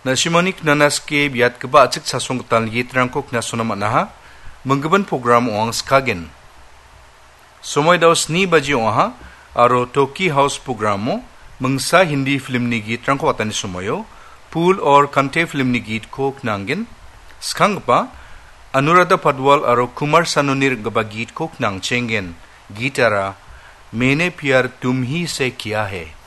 Nasimonik nanaske biat keba acik sasong tal yitrangkok na sonam anaha menggeban program uang skagen. Somoy daos ni baji oha aro Toki House programo mengsa Hindi film ni git rangko atani somoyo pool or kante film ni git ko knanggen skang pa Anuradha Padwal aro Kumar Sanonir gaba git ko knang chengen gitara मैंने प्यार तुम ही से किया है